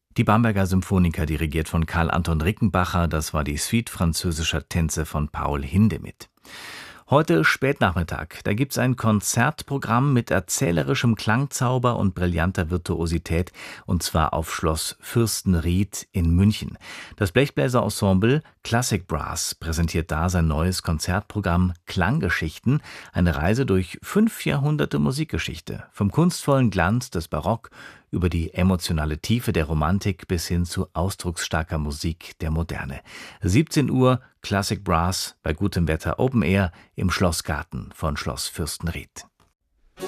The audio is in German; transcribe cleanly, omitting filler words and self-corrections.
Die Bamberger Symphoniker, dirigiert von Karl Anton Rickenbacher, das war die Suite französischer Tänze von Paul Hindemith. Heute Spätnachmittag, da gibt's ein Konzertprogramm mit erzählerischem Klangzauber und brillanter Virtuosität, und zwar auf Schloss Fürstenried in München. Das Blechbläserensemble Classic Brass präsentiert da sein neues Konzertprogramm Klanggeschichten, eine Reise durch 5 Jahrhunderte Musikgeschichte, vom kunstvollen Glanz des Barock über die emotionale Tiefe der Romantik bis hin zu ausdrucksstarker Musik der Moderne. 17 Uhr Classic Brass bei gutem Wetter Open Air im Schlossgarten von Schloss Fürstenried.